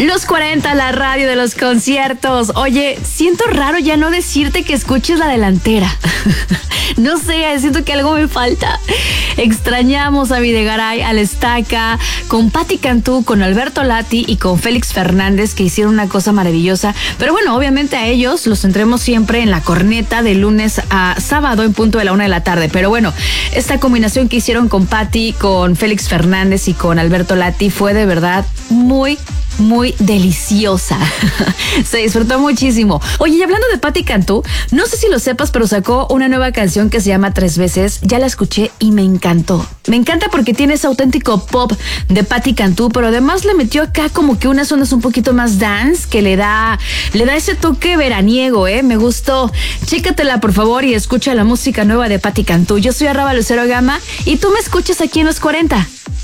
Los 40, la radio de los conciertos. Oye, siento raro ya no decirte que escuches la delantera. No sé, siento que algo me falta. Extrañamos a Videgaray, al Estaca, con Patti Cantú, con Alberto Lati y con Félix Fernández, que hicieron una cosa maravillosa. Pero bueno, obviamente a ellos los tendremos siempre en la corneta de lunes a sábado en punto de la 1 p.m. Pero bueno, esta combinación que hicieron con Patti, con Félix Fernández y con Alberto Lati fue de verdad muy deliciosa. Se disfrutó muchísimo. Oye, y hablando de Patti Cantú, no sé si lo sepas, pero sacó una nueva canción que se llama 3 veces. Ya la escuché y me encantó. Me encanta porque tiene ese auténtico pop de Patti Cantú, pero además le metió acá como que unas ondas un poquito más dance que le da ese toque veraniego, Me gustó. Chécatela, por favor, y escucha la música nueva de Patti Cantú. Yo soy Arraba Lucero Gama y tú me escuchas aquí en Los 40.